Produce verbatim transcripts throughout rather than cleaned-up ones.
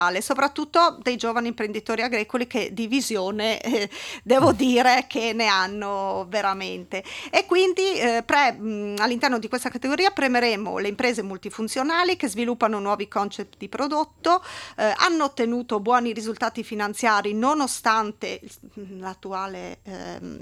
soprattutto dei giovani imprenditori agricoli che di visione eh, devo dire che ne hanno veramente. E quindi eh, pre, mh, all'interno di questa categoria premeremo le imprese multifunzionali che sviluppano nuovi concept di prodotto, eh, hanno ottenuto buoni risultati finanziari nonostante l'attuale ehm,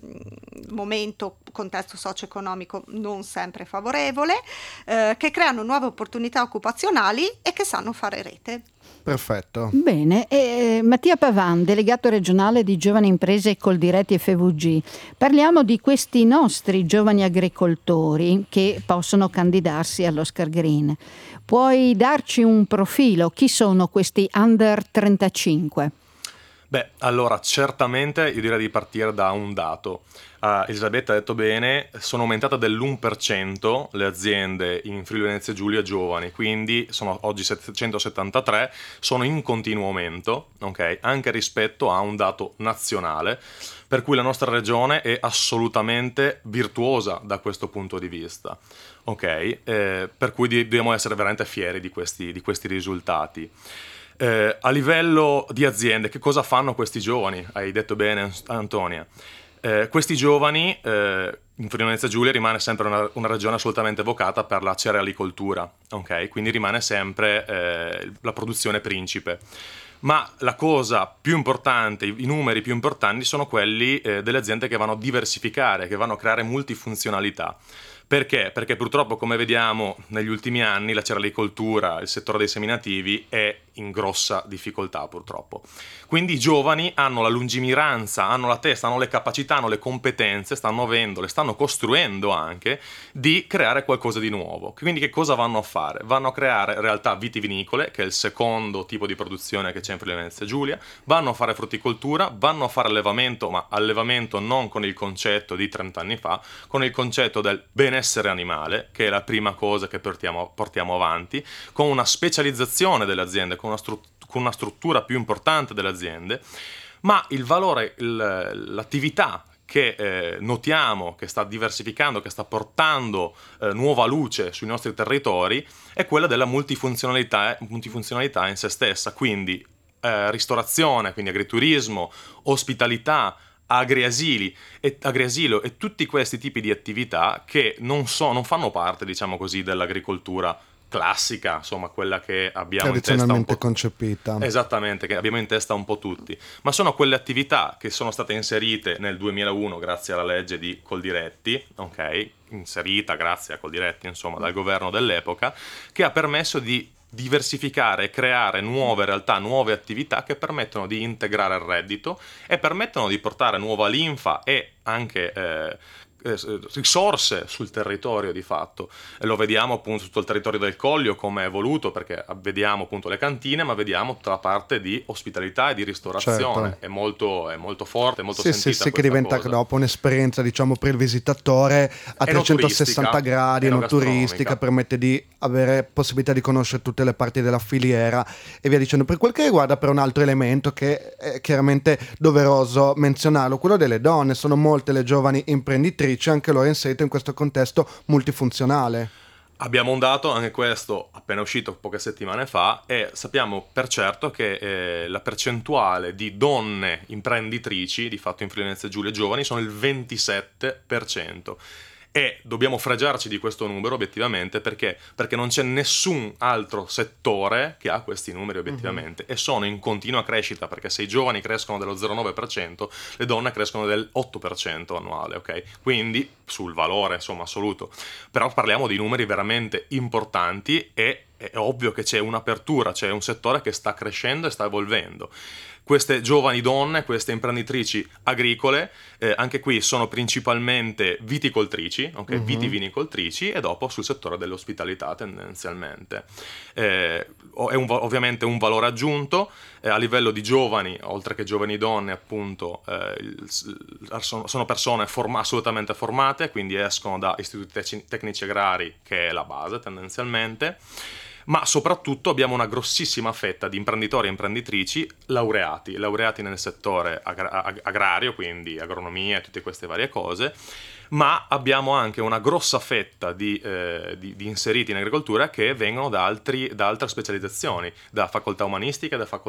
momento, contesto socio-economico non sempre favorevole, eh, che creano nuove opportunità occupazionali e che sanno fare rete. Perfetto. Bene, e Mattia Pavan, delegato regionale di Giovani Imprese Coldiretti F V G. Parliamo di questi nostri giovani agricoltori che possono candidarsi all'Oscar Green. Puoi darci un profilo? Chi sono questi under trentacinque? Beh, allora certamente io direi di partire da un dato. Uh, Elisabetta ha detto bene, sono aumentate dell'uno per cento le aziende in Friuli Venezia Giulia giovani, quindi sono oggi settecentosettantatré, sono in continuo aumento, okay? Anche rispetto a un dato nazionale, per cui la nostra regione è assolutamente virtuosa da questo punto di vista. Okay? Eh, per cui di- dobbiamo essere veramente fieri di questi, di questi risultati. Eh, a livello di aziende, che cosa fanno questi giovani? Hai detto bene, Antonia. Eh, questi giovani, eh, in Friuli Venezia Giulia rimane sempre una, una regione assolutamente vocata per la cerealicoltura, ok? Quindi rimane sempre eh, la produzione principe. Ma la cosa più importante, i numeri più importanti sono quelli eh, delle aziende che vanno a diversificare, che vanno a creare multifunzionalità. Perché? Perché purtroppo, come vediamo negli ultimi anni, la cerealicoltura, il settore dei seminativi è in grossa difficoltà purtroppo. Quindi i giovani hanno la lungimiranza, hanno la testa, hanno le capacità, hanno le competenze, stanno avendo, le stanno costruendo anche, di creare qualcosa di nuovo. Quindi che cosa vanno a fare? Vanno a creare in realtà vitivinicole, che è il secondo tipo di produzione che c'è in Friuli Venezia Giulia, vanno a fare frutticoltura, vanno a fare allevamento, ma allevamento non con il concetto di trenta anni fa, con il concetto del benessere animale, che è la prima cosa che portiamo, portiamo avanti, con una specializzazione delle aziende, con una, stru- con una struttura più importante delle aziende, ma il valore, il, l'attività che eh, notiamo, che sta diversificando, che sta portando eh, nuova luce sui nostri territori, è quella della multifunzionalità, multifunzionalità in se stessa, quindi eh, ristorazione, quindi agriturismo, ospitalità, agriasili e agriasilo e tutti questi tipi di attività che non, so, non fanno parte, diciamo così, dell'agricoltura classica, insomma quella che abbiamo in testa un Tradizionalmente po', concepita. esattamente, che abbiamo in testa un po' tutti, ma sono quelle attività che sono state inserite nel duemilauno grazie alla legge di Coldiretti, ok, inserita grazie a Coldiretti, insomma, dal governo dell'epoca, che ha permesso di diversificare e creare nuove realtà, nuove attività che permettono di integrare il reddito e permettono di portare nuova linfa e anche eh, risorse sul territorio di fatto. E lo vediamo appunto tutto il territorio del Collio come è evoluto, perché vediamo appunto le cantine, ma vediamo tutta la parte di ospitalità e di ristorazione. Certo. È molto, è molto forte, è molto Sì, sentita sì, sì, che questa diventa cosa. dopo un'esperienza, diciamo, per il visitatore a trecentosessanta gradi, enoturistica, permette di avere possibilità di conoscere tutte le parti della filiera e via dicendo. Per quel che riguarda però un altro elemento che è chiaramente doveroso menzionarlo, quello delle donne. Sono molte le giovani imprenditrici, anche loro inserite in questo contesto multifunzionale. Abbiamo un dato, anche questo appena uscito poche settimane fa, e sappiamo per certo che eh, la percentuale di donne imprenditrici, di fatto in Friuli Venezia Giulia giovani, sono il ventisette per cento. E dobbiamo fregiarci di questo numero obiettivamente perché perché non c'è nessun altro settore che ha questi numeri obiettivamente, mm-hmm. e sono in continua crescita, perché se i giovani crescono dello zero virgola nove per cento, le donne crescono del otto per cento annuale, ok? Quindi sul valore insomma assoluto, però parliamo di numeri veramente importanti e è ovvio che c'è un'apertura, c'è un settore che sta crescendo e sta evolvendo. Queste giovani donne, queste imprenditrici agricole, eh, anche qui sono principalmente viticoltrici, okay? Mm-hmm. vitivinicoltrici, e dopo sul settore dell'ospitalità tendenzialmente. Eh, è un, ovviamente un valore aggiunto eh, a livello di giovani, oltre che giovani donne appunto, eh, il, sono, sono persone forma, assolutamente formate, quindi escono da istituti tec- tecnici agrari, che è la base tendenzialmente. Ma soprattutto abbiamo una grossissima fetta di imprenditori e imprenditrici laureati, laureati nel settore agra- agrario, quindi agronomia e tutte queste varie cose, ma abbiamo anche una grossa fetta di, eh, di, di inseriti in agricoltura che vengono da, altri, da altre specializzazioni, da facoltà umanistiche, da facoltà